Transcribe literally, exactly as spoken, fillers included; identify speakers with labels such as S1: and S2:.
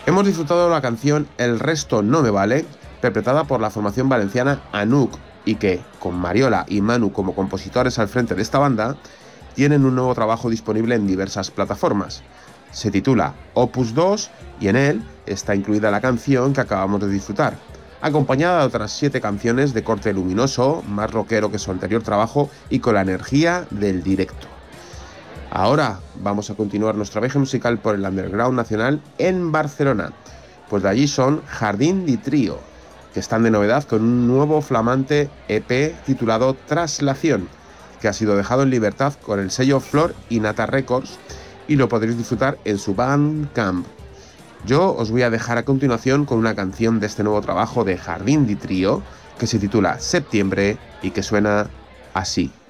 S1: Hemos disfrutado de la canción El resto no me vale, interpretada por la formación valenciana Anuc, y que, con Mariola y Manu como compositores al frente de esta banda, tienen un nuevo trabajo disponible en diversas plataformas. Se titula Opus dos y en él está incluida la canción que acabamos de disfrutar, acompañada de otras siete canciones de corte luminoso, más rockero que su anterior trabajo y con la energía del directo. Ahora vamos a continuar nuestro viaje musical por el underground nacional en Barcelona, pues de allí son Jardín di Trío, que están de novedad con un nuevo flamante E P titulado Traslación, que ha sido dejado en libertad con el sello Flor y Nata Records y lo podréis disfrutar en su Bandcamp. Yo os voy a dejar a continuación con una canción de este nuevo trabajo de Jardín di Trío que se titula Septiembre y que suena así.